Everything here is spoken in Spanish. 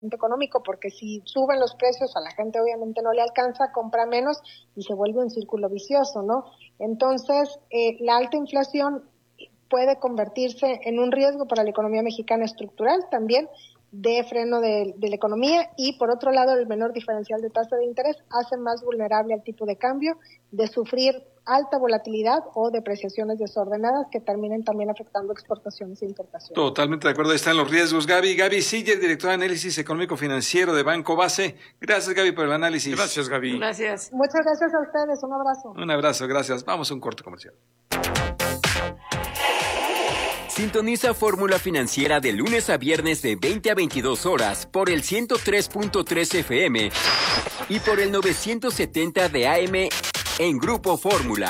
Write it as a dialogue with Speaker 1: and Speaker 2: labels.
Speaker 1: económico, porque si suben los precios a la gente obviamente no le alcanza, compra menos y se vuelve un círculo vicioso, ¿no? Entonces, la alta inflación puede convertirse en un riesgo para la economía mexicana estructural también, de freno de la economía, y por otro lado el menor diferencial de tasa de interés hace más vulnerable al tipo de cambio de sufrir alta volatilidad o depreciaciones desordenadas que terminen también afectando exportaciones e importaciones.
Speaker 2: Totalmente de acuerdo, ahí están los riesgos. Gaby Siller, directora de análisis económico financiero de Banco Base. Gracias, Gaby, por el análisis.
Speaker 3: Gracias, Gaby.
Speaker 4: Gracias.
Speaker 1: Muchas gracias a ustedes, un abrazo.
Speaker 2: Un abrazo, gracias. Vamos a un corte comercial.
Speaker 5: Sintoniza Fórmula Financiera de lunes a viernes de 20 a 22 horas por el 103.3 FM y por el 970 de AM en Grupo Fórmula.